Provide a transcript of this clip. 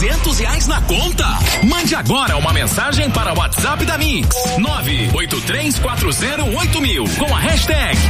R$200 na conta. Mande agora uma mensagem para o WhatsApp da Mix 983408000 com a hashtag